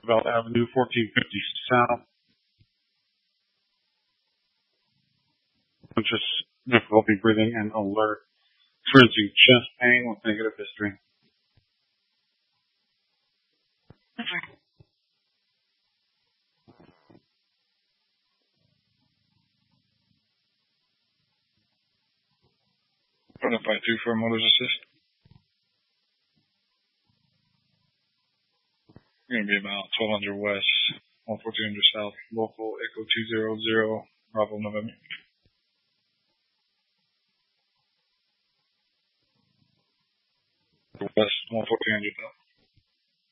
Roosevelt Avenue, 1450 South. Just difficulty breathing and alert. Experiencing chest pain with negative history. Put up by 2 for Motors Assist. Going to be about 1200 west, 1400 south, local Echo 200, Bravo November. West, 1400 south.